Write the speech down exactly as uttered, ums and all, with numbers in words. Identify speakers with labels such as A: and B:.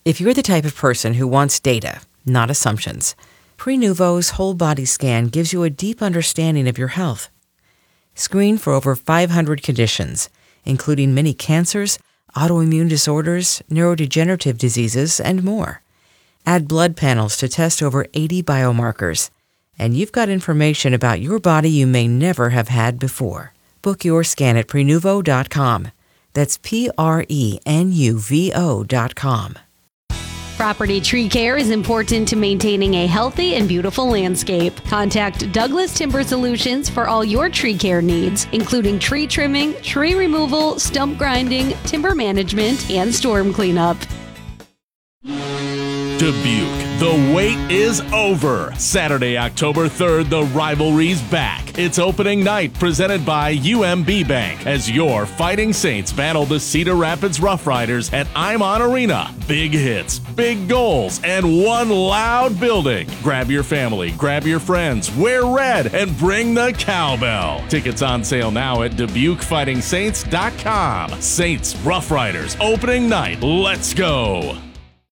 A: If you're the type of person who wants data, not assumptions, Prenuvo's whole body scan gives you a deep understanding of your health. Screen for over five hundred conditions, including many cancers, autoimmune disorders, neurodegenerative diseases, and more. Add blood panels to test over eighty biomarkers, and you've got information about your body you may never have had before. Book your scan at Prenuvo dot com. That's P R E N U V O dot com.
B: Property tree care is important to maintaining a healthy and beautiful landscape. Contact Douglas Timber Solutions for all your tree care needs, including tree trimming, tree removal, stump grinding, timber management, and storm cleanup.
C: Dubuque, the wait is over. Saturday, October third, the rivalry's back. It's opening night presented by U M B Bank as your Fighting Saints battle the Cedar Rapids Rough Riders at Imon Arena. Big hits, big goals, and one loud building. Grab your family, grab your friends, wear red, and bring the cowbell. Tickets on sale now at Dubuque Fighting Saints dot com. Saints Rough Riders, opening night. Let's go.